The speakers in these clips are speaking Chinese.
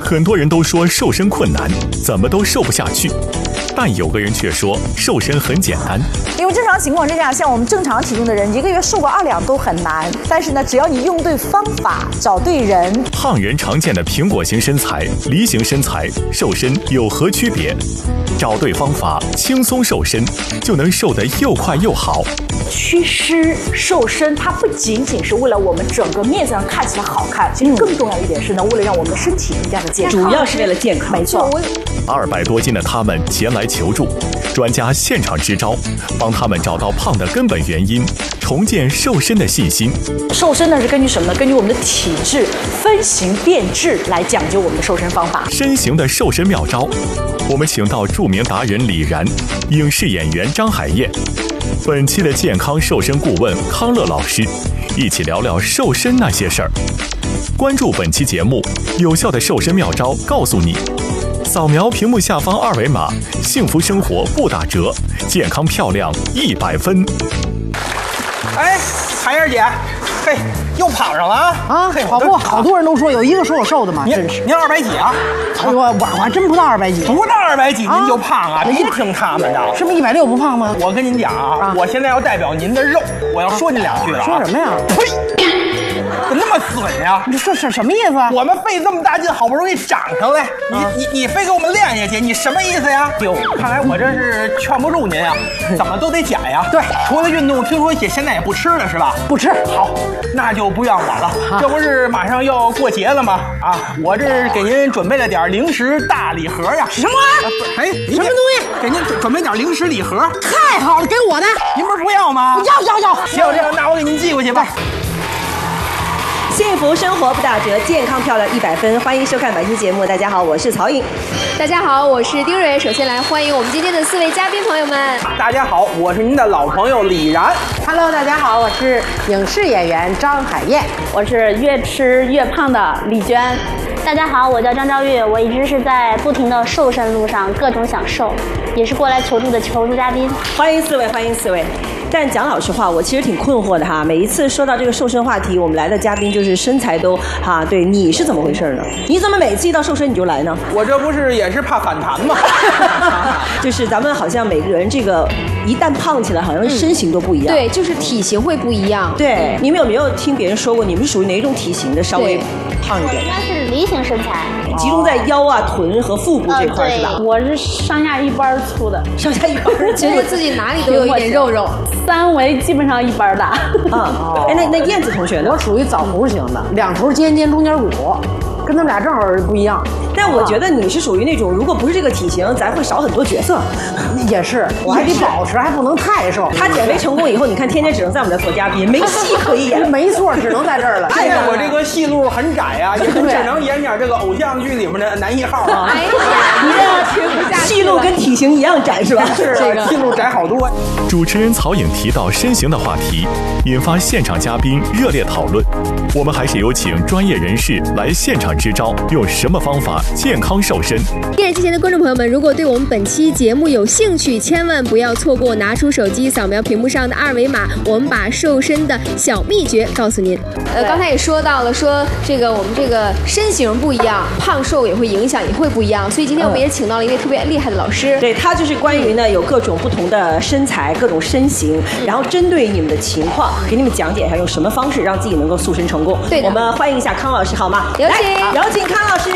很多人都说瘦身困难，怎么都瘦不下去。但有个人却说瘦身很简单， 因为正常情况之下，像我们正常体重的人，一个月瘦个2两都很难。但是呢，只要你用对方法，找对人。 胖人常见的苹果型身材、梨形身材，瘦身有何区别？找对方法，轻松瘦身，就能瘦得又快又好。 祛湿瘦身，它不仅仅是为了我们整个面子上看起来好看，其实更重要一点是呢，为了让我们的身体更加的健康。 主要是为了健康。 没错。 200多斤的他们前来求助，专家现场支招，帮他们找到胖的根本原因，重建瘦身的信心。 瘦身呢是根据什么呢？根据我们的体质分型变质来讲究我们的瘦身方法。 身形的瘦身妙招，我们请到著名达人李然、影视演员张海燕，本期的健康瘦身顾问康乐老师，一起聊聊瘦身那些事儿。关注本期节目，有效的瘦身妙招告诉你。扫描屏幕下方2维码，幸福生活不打折，健康漂亮100分。 哎，海燕姐，嘿，又胖上了啊！ 啊，跑步好多人都说有一个说我瘦的嘛，真是。 您200几啊？ 哎呦，我还真不到200几， 不到200几您就胖啊？别听他们的， 是不是160不胖吗？ 我跟您讲啊，我现在要代表您的肉，我要说您2句了。 说什么呀？ 呸！怎么那么损呀？ 你这是什么意思啊？ 我们费这么大劲，好不容易长上来，你非给我们练下去，你什么意思呀？哟，看来我这是劝不住您呀，怎么都得减呀。 对， 除了运动，听说姐现在也不吃了是吧？ 不吃。 好，那就不怨我了。这不是马上要过节了吗？啊，我这给您准备了点零食大礼盒呀。 什么？ 哎， 什么东西？ 给您准备点零食礼盒。 太好了，给我的。 您不是不要吗？ 要。 行，这样，那我给您寄过去吧。 幸福生活不打折，健康漂亮100分。欢迎收看本期节目。大家好，我是曹颖。 大家好，我是丁蕊。首先来欢迎我们今天的4位嘉宾朋友们。 大家好，我是您的老朋友李然。 Hello， 大家好，我是影视演员张海燕。 我是越吃越胖的李娟。 大家好，我叫张昭玉，我一直是在不停的瘦身路上，各种想瘦，也是过来求助的求助嘉宾。 欢迎4位，欢迎4位。但讲老实话，我其实挺困惑的哈。每一次说到这个瘦身话题，我们来的嘉宾就是身材都哈，对，你是怎么回事呢？你怎么每次一到瘦身你就来呢？ 我这不是也是怕反弹吗？ 就是咱们好像每个人这个一旦胖起来，好像身形都不一样。 对，就是体型会不一样。 对，你们有没有听别人说过，你们是属于哪一种体型的？稍微胖一点？ 应该是梨形身材， 集中在腰啊、臀和腹部这块是吧？ 我是上下一般粗的， 上下一般， 觉得自己哪里都有一点肉肉。 3围基本上一般大。 哎，那燕子同学呢？ 我属于枣核型的，2头尖尖，中间鼓，跟他们俩正好不一样。 但我觉得你是属于那种，如果不是这个体型，咱会少很多角色。 也是，我还得保持，还不能太瘦。 他减肥成功以后，你看天天只能在我们这做嘉宾，没戏可以演。 没错，只能在这儿了。 哎呀，我这个戏路很窄呀，也只能演点这个偶像剧里面的男1号啊。 哎呀，你这要听不下去。 戏路跟体型一样窄是吧？ 是啊，戏路窄好多。 主持人曹颖提到身形的话题，引发现场嘉宾热烈讨论。我们还是有请专业人士来现场支招，用什么方法健康瘦身？ 电视机前的观众朋友们，如果对我们本期节目有兴趣，千万不要错过，拿出手机扫描屏幕上的2维码，我们把瘦身的小秘诀告诉您。刚才也说到了，说这个我们这个身形不一样，胖瘦也会影响，也会不一样，所以今天我们也请到了一位特别厉害的老师。 对，他就是关于呢有各种不同的身材、各种身形，然后针对你们的情况，给你们讲解一下用什么方式让自己能够塑身成功。 对的， 我们欢迎一下康老师好吗？ 有请康老师。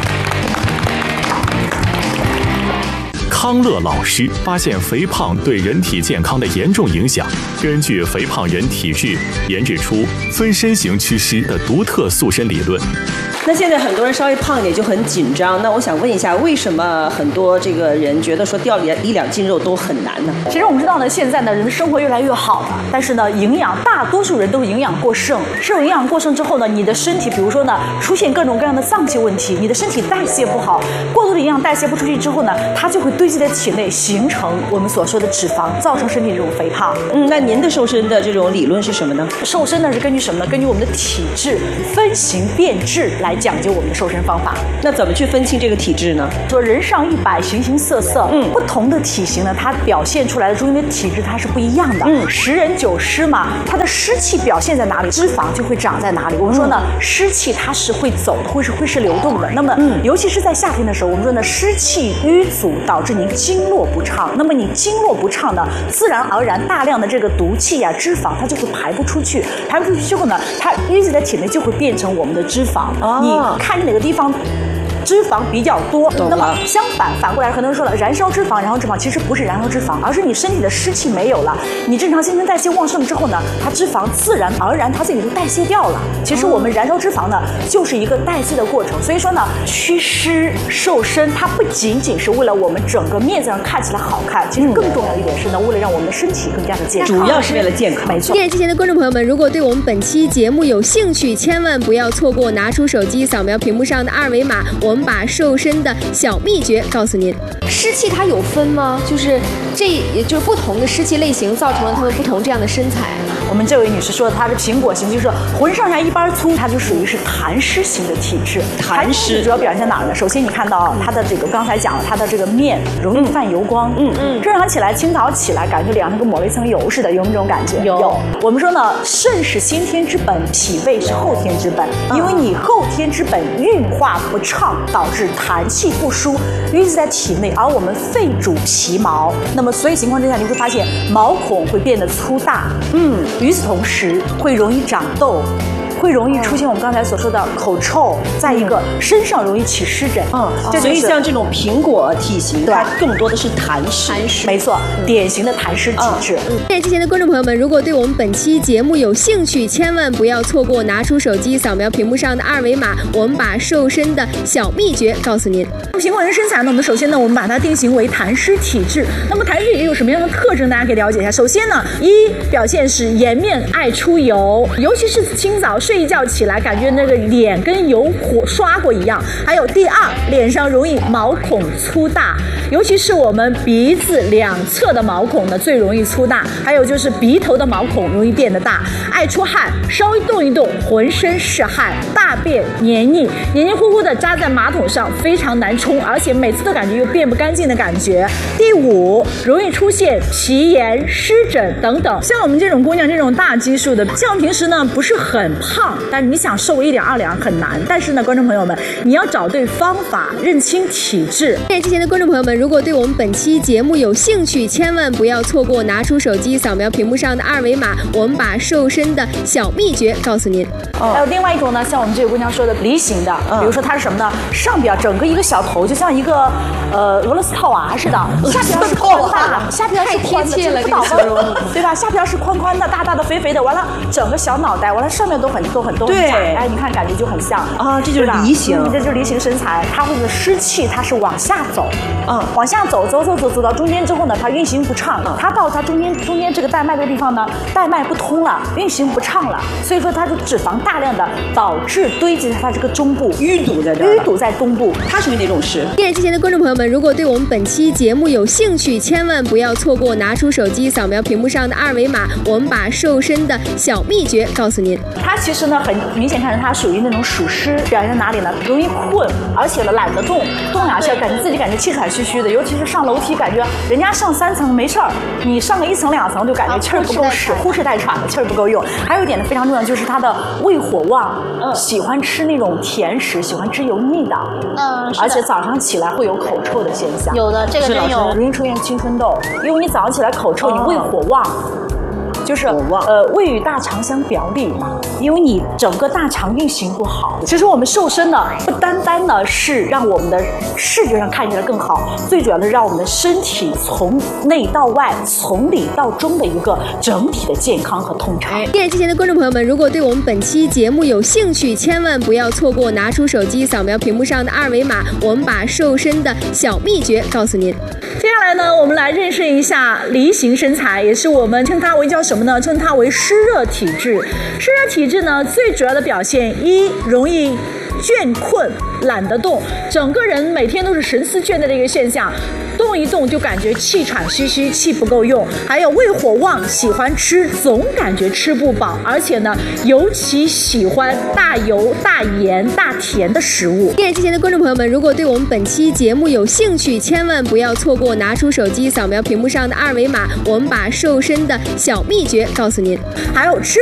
康乐老师发现肥胖对人体健康的严重影响，根据肥胖人体质研制出分身型祛湿的独特塑身理论。 那现在很多人稍微胖一点就很紧张，那我想问一下，为什么很多这个人觉得说掉1两斤肉都很难呢？ 其实我们知道呢，现在呢人的生活越来越好了，但是呢营养大多数人都营养过剩，这种营养过剩之后呢，你的身体比如说呢出现各种各样的脏器问题，你的身体代谢不好，过多的营养代谢不出去之后呢，它就会堆积在体内，形成我们所说的脂肪，造成身体这种肥胖。 那您的瘦身的这种理论是什么呢？ 瘦身呢是根据什么呢？根据我们的体质分型变质来来讲究我们的瘦身方法。 那怎么去分清这个体质呢？ 说人上100，形形色色，不同的体型呢，它表现出来的中间的体质它是不一样的。10人9湿嘛，它的湿气表现在哪里，脂肪就会长在哪里。我们说呢，湿气它是会走的，会是流动的。那么，尤其是在夏天的时候，我们说呢，湿气淤阻导致您经络不畅。那么你经络不畅呢，自然而然大量的这个毒气呀、脂肪它就会排不出去，排不出去之后呢，它淤积在体内就会变成我们的脂肪。你看哪个地方脂肪比较多，那么反过来，很多人说了，燃烧脂肪，其实不是燃烧脂肪，而是你身体的湿气没有了，你正常新陈代谢旺盛之后呢，它脂肪自然而然它自己就代谢掉了。其实我们燃烧脂肪呢，就是一个代谢的过程。所以说呢，祛湿瘦身，它不仅仅是为了我们整个面子上看起来好看，其实更重要一点是呢，为了让我们的身体更加的健康， 主要是为了健康。 没错。 电视机前的观众朋友们，如果对我们本期节目有兴趣，千万不要错过，拿出手机扫描屏幕上的2维码，我们把瘦身的小秘诀告诉您。 湿气它有分吗？就是不同的湿气类型造成了他们不同这样的身材。 我们这位女士说的，她的苹果型就是浑上下一般粗，她就属于是痰湿型的体质。痰湿主要表现在哪儿呢？首先你看到她的这个刚才讲了，她的这个面容易泛油光，正常起来清早起来感觉脸上跟抹了一层油似的，有没有这种感觉？有。我们说呢，肾是先天之本，脾胃是后天之本，因为你后天之本运化不畅，导致痰气不输，淤积在体内，而我们肺主皮毛，那么所以情况之下，你会发现毛孔会变得粗大，与此同时会容易长痘，会容易出现我们刚才所说的口臭，再一个身上容易起湿疹。 所以像这种苹果体型，它更多的是痰湿， 没错，典型的痰湿体质。 电视机前的观众朋友们，如果对我们本期节目有兴趣，千万不要错过，拿出手机扫描屏幕上的2维码，我们把瘦身的小秘诀告诉您。 苹果人身材呢，我们首先呢，我们把它定型为痰湿体质。那么痰湿体质有什么样的特征？大家可以了解一下。首先呢，表现是颜面爱出油，尤其是清早睡一觉起来，感觉那个脸跟油火刷过一样。还有第二，脸上容易毛孔粗大，尤其是我们鼻子两侧的毛孔呢最容易粗大，还有就是鼻头的毛孔容易变得大，爱出汗，稍微动一动浑身是汗，大便黏腻糊糊的扎在马桶上，非常难冲，而且每次都感觉又变不干净的感觉。第五，容易出现皮炎、湿疹等等。像我们这种姑娘，这种大基数的，像平时呢不是很胖，但你想瘦1两2两很难。但是呢，观众朋友们，你要找对方法，认清体质。 电视机前的观众朋友们，如果对我们本期节目有兴趣，千万不要错过，拿出手机扫描屏幕上的2维码，我们把瘦身的小秘诀告诉您。 还有另外一种呢，像我们这个姑娘说的梨形的，比如说它是什么呢？上边整个一个小头，就像一个俄罗斯套娃似的，下边是宽大，下边是宽的，这个形容对吧？下边是宽宽的、大大的、肥肥的，完了整个小脑袋，完了上面都很对， 哎，你看感觉就很像啊，这就是梨形， 这就是梨形身材。它会的湿气它是往下走，往下走到中间之后呢，它运行不畅，它到它中间这个带脉的地方呢，带脉不通了，运行不畅了，所以说它的脂肪大量的导致堆积在它这个中部， 淤堵在这儿， 淤堵在东部。 它属于哪种湿？ 电视机前的观众朋友们，如果对我们本期节目有兴趣，千万不要错过，拿出手机扫描屏幕上的2维码，我们把瘦身的小秘诀告诉您。 它其实呢，很明显看着它属于那种属湿，表现在哪里呢？容易困，而且呢懒得动2下，感觉自己感觉气喘吁吁的，尤其是上楼梯，感觉人家上3层没事儿，你上个1层2层就感觉气儿不够使，呼哧带喘的，气儿不够用。还有一点呢非常重要，就是它的胃火旺，喜欢吃那种甜食，喜欢吃油腻的，而且早上起来会有口臭的现象。 有的，这个真有， 容易出现青春痘，因为你早上起来口臭，你胃火旺。就是胃与大肠相表里嘛，因为你整个大肠运行不好。其实我们瘦身呢，不单单呢是让我们的视觉上看起来更好，最主要的让我们的身体从内到外、从里到中的一个整体的健康和通畅。 电视机前的观众朋友们，如果对我们本期节目有兴趣，千万不要错过，拿出手机扫描屏幕上的2维码，我们把瘦身的小秘诀告诉您。 接下来呢，我们来认识一下梨形身材，也是我们称它为叫什么呢？称它为湿热体质。湿热体质呢，最主要的表现容易倦困、懒得动，整个人每天都是神思倦怠的一个现象，动一动就感觉气喘吁吁，气不够用。还有胃火旺，喜欢吃，总感觉吃不饱，而且呢，尤其喜欢大油、大盐、大甜的食物。 电视机前的观众朋友们，如果对我们本期节目有兴趣，千万不要错过，拿出手机扫描屏幕上的二维码，我们把瘦身的小秘诀告诉您。 还有吃